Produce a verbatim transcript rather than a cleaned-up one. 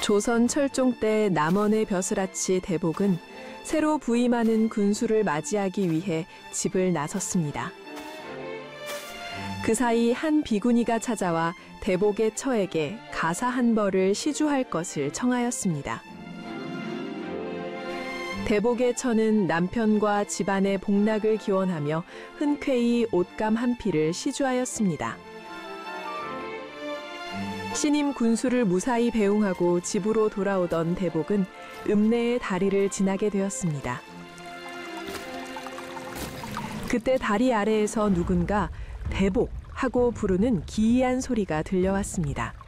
조선 철종 때 남원의 벼슬아치 대복은 새로 부임하는 군수를 맞이하기 위해 집을 나섰습니다. 그 사이 한 비구니가 찾아와 대복의 처에게 가사 한 벌을 시주할 것을 청하였습니다. 대복의 처는 남편과 집안의 복락을 기원하며 흔쾌히 옷감 한 필을 시주하였습니다. 신임 군수를 무사히 배웅하고 집으로 돌아오던 대복은 읍내의 다리를 지나게 되었습니다. 그때 다리 아래에서 누군가 대복 하고 부르는 기이한 소리가 들려왔습니다.